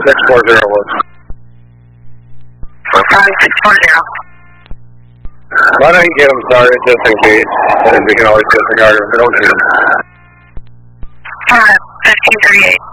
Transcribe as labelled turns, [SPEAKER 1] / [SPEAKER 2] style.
[SPEAKER 1] 640.
[SPEAKER 2] 5640.
[SPEAKER 1] Why don't you give them started just in case? And we can always disregard them if we don't need them.
[SPEAKER 2] 1538.